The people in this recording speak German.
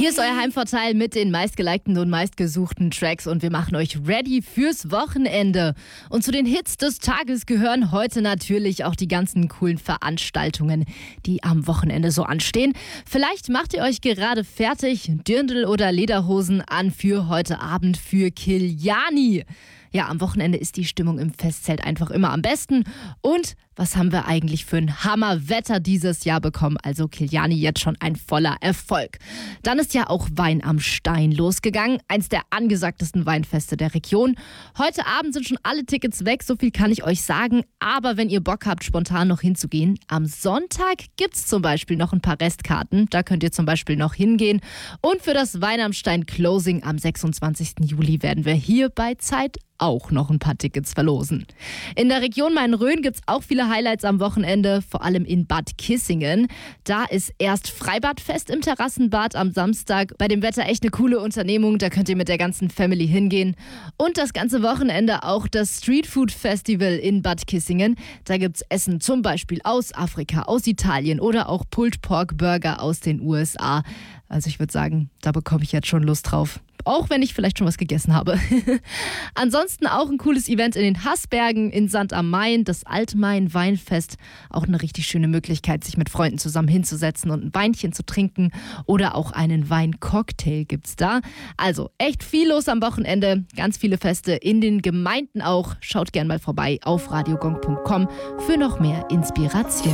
Hier ist euer Heimvorteil mit den meistgelikten und meistgesuchten Tracks und wir machen euch ready fürs Wochenende. Und zu den Hits des Tages gehören heute natürlich auch die ganzen coolen Veranstaltungen, die am Wochenende so anstehen. Vielleicht macht ihr euch gerade fertig, Dirndl oder Lederhosen an für heute Abend für Kiliani. Ja, am Wochenende ist die Stimmung im Festzelt einfach immer am besten. Und was haben wir eigentlich für ein Hammerwetter dieses Jahr bekommen? Also Kiliani jetzt schon ein voller Erfolg. Dann ist ja auch Wein am Stein losgegangen, eins der angesagtesten Weinfeste der Region. Heute Abend sind schon alle Tickets weg, so viel kann ich euch sagen. Aber wenn ihr Bock habt, spontan noch hinzugehen, am Sonntag gibt's zum Beispiel noch ein paar Restkarten. Da könnt ihr zum Beispiel noch hingehen. Und für das Wein am Stein Closing am 26. Juli werden wir hier bei Zeit auch noch ein paar Tickets verlosen. In der Region Main-Rhön gibt es auch viele Highlights am Wochenende, vor allem in Bad Kissingen. Da ist erst Freibadfest im Terrassenbad am Samstag. Bei dem Wetter echt eine coole Unternehmung, da könnt ihr mit der ganzen Family hingehen. Und das ganze Wochenende auch das Streetfood Festival in Bad Kissingen. Da gibt es Essen zum Beispiel aus Afrika, aus Italien oder auch Pulled Pork Burger aus den USA. Also ich würde sagen, da bekomme ich jetzt schon Lust drauf. Auch wenn ich vielleicht schon was gegessen habe. Ansonsten auch ein cooles Event in den Haßbergen in St. am Main, das Altmain Weinfest. Auch eine richtig schöne Möglichkeit, sich mit Freunden zusammen hinzusetzen und ein Weinchen zu trinken. Oder auch einen Weincocktail gibt's da. Also echt viel los am Wochenende. Ganz viele Feste in den Gemeinden auch. Schaut gern mal vorbei auf radiogong.com für noch mehr Inspiration.